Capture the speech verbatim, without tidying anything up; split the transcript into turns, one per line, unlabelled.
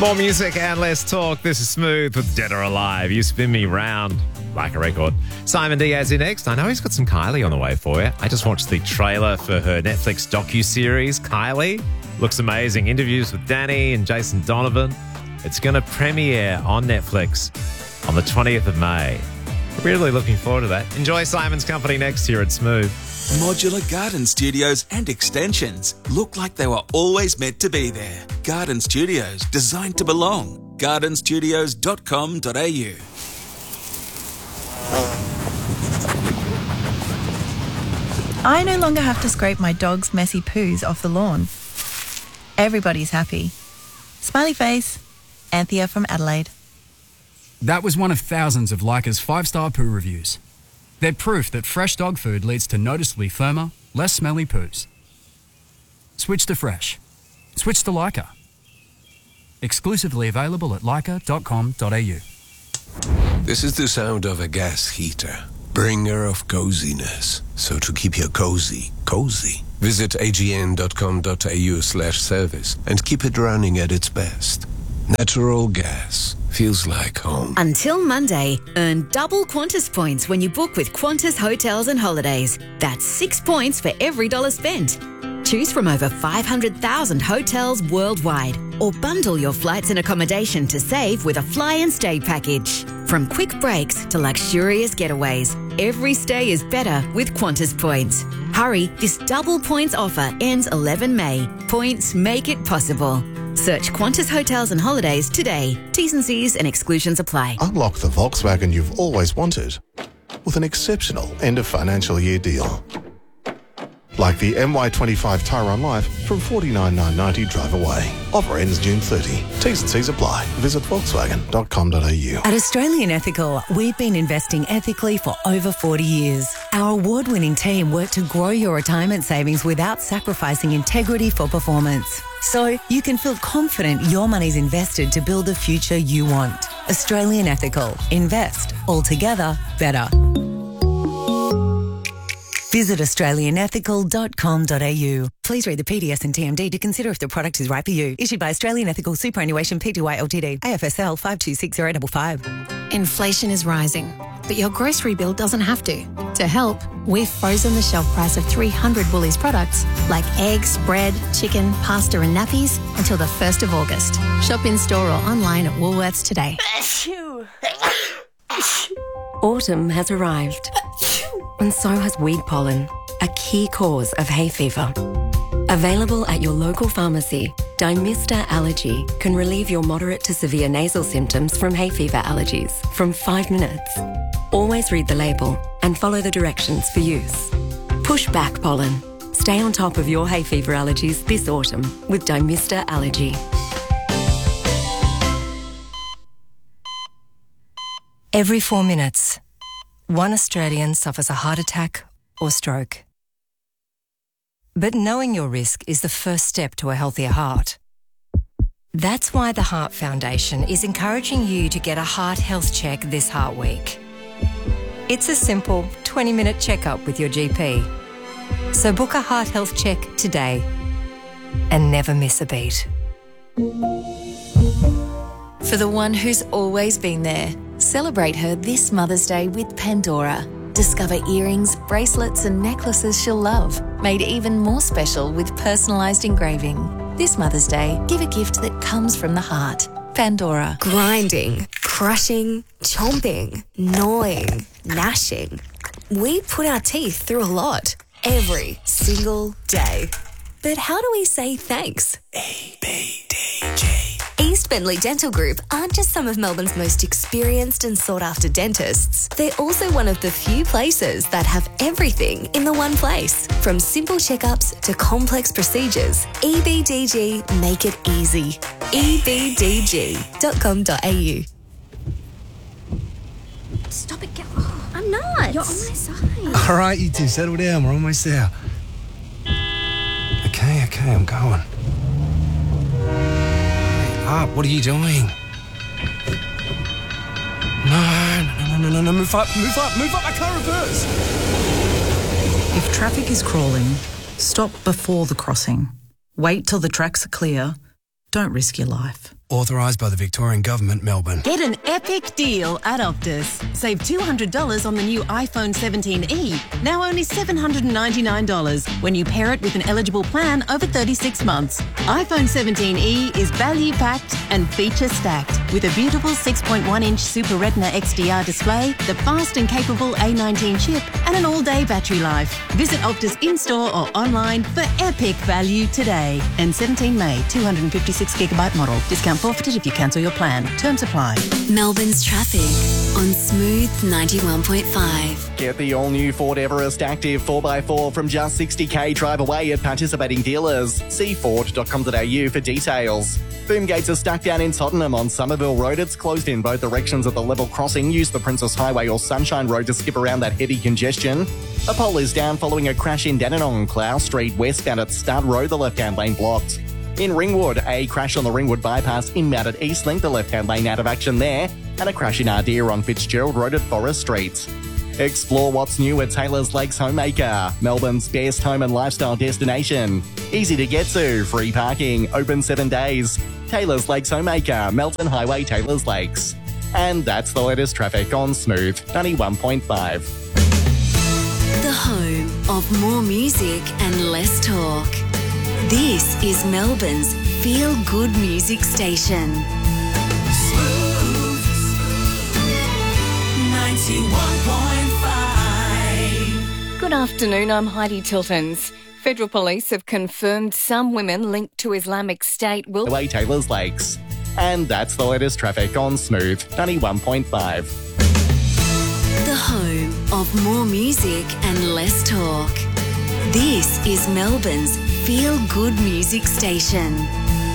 More music and less talk. This is Smooth with Dead or Alive. You spin me round like a record. Simon Diaz in next. I know he's got some Kylie on the way for you. I just watched the trailer for her Netflix docu-series, Kylie. Looks amazing. Interviews with Danny and Jason Donovan. It's going to premiere on Netflix on the twentieth of May. Really looking forward to that. Enjoy Simon's company next here at Smooth.
Modular garden studios and extensions look like they were always meant to be there. Garden studios designed to belong. garden studios dot com dot a u.
I no longer have to scrape my dog's messy poos off the lawn. Everybody's happy. Smiley face. Anthea from Adelaide.
That was one of thousands of Leica's five-star poo reviews. They're proof that fresh dog food leads to noticeably firmer, less smelly poos. Switch to fresh. Switch to Leica. Exclusively available at leica dot com dot a u.
This is the sound of a gas heater, bringer of coziness. So to keep your cozy, cozy, visit a g n dot com dot a u slash service and keep it running at its best. Natural gas. Feels like home.
Until Monday, earn double Qantas points when you book with Qantas Hotels and Holidays. That's six points for every dollar spent. Choose from over five hundred thousand hotels worldwide, or bundle your flights and accommodation to save with a fly and stay package. From quick breaks to luxurious getaways, every stay is better with Qantas points. Hurry, this double points offer ends eleven May. Points make it possible. Search Qantas Hotels and Holidays today. T's and C's and exclusions apply.
Unlock the Volkswagen you've always wanted with an exceptional end of financial year deal. Like the M Y twenty-five Tyrone Life from forty-nine thousand nine hundred ninety drive away. Offer ends June thirtieth. T's and C's apply. Visit volkswagen dot com dot a u.
At Australian Ethical, we've been investing ethically for over forty years. Our award-winning team work to grow your retirement savings without sacrificing integrity for performance. So you can feel confident your money's invested to build the future you want. Australian Ethical. Invest. Altogether better. Visit australian ethical dot com dot a u. Please read the P D S and T M D to consider if the product is right for you. Issued by Australian Ethical Superannuation Pty Ltd. A F S L five two six zero five five.
Inflation is rising, but your grocery bill doesn't have to. To help, we've frozen the shelf price of three hundred Woolies products like eggs, bread, chicken, pasta and nappies until the first of August. Shop in store or online at Woolworths today.
Autumn has arrived, and so has weed pollen, a key cause of hay fever. Available at your local pharmacy, Dymista Allergy can relieve your moderate to severe nasal symptoms from hay fever allergies from five minutes. Always read the label and follow the directions for use. Push back pollen. Stay on top of your hay fever allergies this autumn with Dymista Allergy.
Every four minutes, one Australian suffers a heart attack or stroke. But knowing your risk is the first step to a healthier heart. That's why the Heart Foundation is encouraging you to get a heart health check this Heart Week. It's a simple twenty minute checkup with your G P. So book a heart health check today and never miss a beat.
For the one who's always been there, celebrate her this Mother's Day with Pandora. Discover earrings, bracelets and necklaces she'll love, made even more special with personalised engraving. This Mother's Day, give a gift that comes from the heart. Pandora.
Grinding, crushing, chomping, gnawing, gnashing. We put our teeth through a lot, every single day. But how do we say thanks?
A B D G.
East Bentley Dental Group aren't just some of Melbourne's most experienced and sought-after dentists. They're also one of the few places that have everything in the one place. From simple checkups to complex procedures, E B D G make it easy. e b d g dot com dot a u.
Stop it, get oh, I'm not. You're on my side.
All right, you two, settle down. We're almost there. Okay, okay, I'm going. Hurry up, what are you doing? No, no, no, no, no, no, move up, move up, move up, I can't reverse.
If traffic is crawling, stop before the crossing. Wait till the tracks are clear. Don't risk your life.
Authorised by the Victorian Government, Melbourne.
Get an epic deal at Optus. Save two hundred dollars on the new iPhone seventeen e, now only seven hundred ninety-nine dollars when you pair it with an eligible plan over thirty-six months. iPhone seventeen e is value-packed and feature-stacked with a beautiful six point one inch Super Retina X D R display, the fast and capable A nineteen chip, and an all-day battery life. Visit Optus in-store or online for epic value today. And seventeen May, two hundred fifty-six gigabyte model. Discount forfeited if you cancel your plan. Terms apply.
Melbourne's traffic on Smooth ninety-one point five.
Get the all-new Ford Everest Active four by four from just sixty k drive away at participating dealers. See ford dot com dot a u for details. Boom gates are stuck down in Tottenham on Somerville Road. It's closed in both directions at the level crossing. Use the Princess Highway or Sunshine Road to skip around that heavy congestion. A pole is down following a crash in Dandenong. Clough Street westbound at Stud Road, the left-hand lane blocked. In Ringwood, a crash on the Ringwood bypass inbound at Eastlink, the left-hand lane out of action there, and a crash in Ardea on Fitzgerald Road at Forest Street. Explore what's new at Taylor's Lakes Homemaker, Melbourne's best home and lifestyle destination. Easy to get to, free parking, open seven days. Taylor's Lakes Homemaker, Melton Highway, Taylor's Lakes. And that's the latest traffic on Smooth ninety-one point five.
The home of more music and less talk. This is Melbourne's feel-good music station.
Smooth ninety-one point five.
Good afternoon, I'm Heidi Tiltons. Federal Police have confirmed some women linked to Islamic State will...
Away Taylor's Lakes. And that's the latest traffic on Smooth ninety-one point five.
The home of more music and less talk. This is Melbourne's feel-good music station.